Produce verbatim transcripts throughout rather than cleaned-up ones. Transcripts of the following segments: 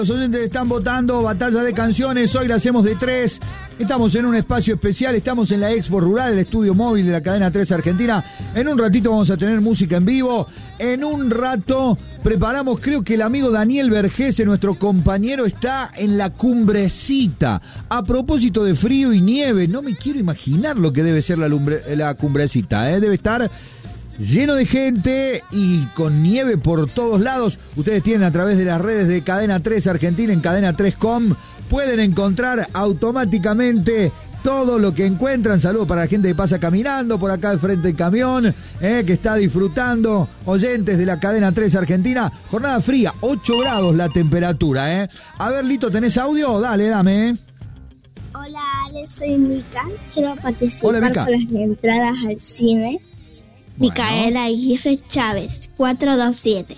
Los oyentes están votando batalla de canciones, hoy la hacemos de tres. Estamos en un espacio especial, estamos en la Expo Rural, el estudio móvil de la cadena tres Argentina. En un ratito vamos a tener música en vivo. En un rato preparamos, creo que el amigo Daniel Vergese, nuestro compañero, está en la cumbrecita. A propósito de frío y nieve, no me quiero imaginar lo que debe ser la, lumbre, la cumbrecita, ¿eh? Debe estar lleno de gente y con nieve por todos lados. Ustedes tienen a través de las redes de Cadena tres Argentina, en cadena tres punto com, pueden encontrar automáticamente todo lo que encuentran. Saludos para la gente que pasa caminando por acá al frente del camión, eh, que está disfrutando. Oyentes de la Cadena tres Argentina, jornada fría, ocho grados la temperatura. Eh. A ver, Lito, ¿tenés audio? Dale, dame. Eh. Hola, Ale, soy Mica. Quiero participar Hola, Mica. con las entradas al cine. Bueno. Micaela Aguirre Chávez, cuatro dos siete.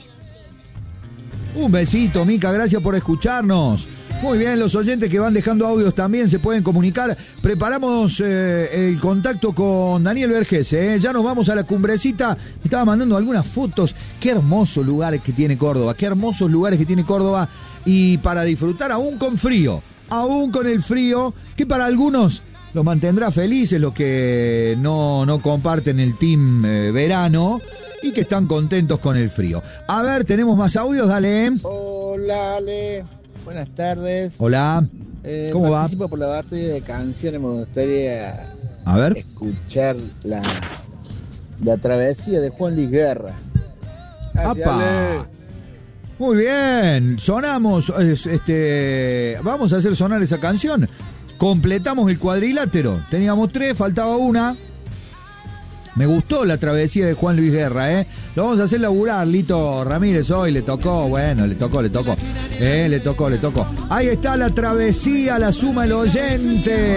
Un besito, Mica, gracias por escucharnos. Muy bien, los oyentes que van dejando audios también se pueden comunicar. Preparamos eh, el contacto con Daniel Vergese, ¿eh? Ya nos vamos a la cumbrecita. Me estaba mandando algunas fotos. Qué hermosos lugares que tiene Córdoba, qué hermosos lugares que tiene Córdoba. Y para disfrutar aún con frío, aún con el frío, que para algunos los mantendrá felices, los que no, no comparten el team eh, verano y que están contentos con el frío. A ver, ¿tenemos más audios? Dale. Hola, Ale. Buenas tardes. Hola. Eh, ¿Cómo va? Participo por la batalla de canciones. Me gustaría A ver. escuchar la, la travesía de Juan Luis Guerra. Gracias, Ale. Muy bien. Sonamos. Este, vamos a hacer sonar esa canción. Completamos el cuadrilátero. Teníamos tres, faltaba una. Me gustó la travesía de Juan Luis Guerra, ¿eh? Lo vamos a hacer laburar, Lito Ramírez hoy. Le tocó, bueno, le tocó, le tocó. Eh, le tocó, le tocó. Ahí está la travesía, la suma el oyente.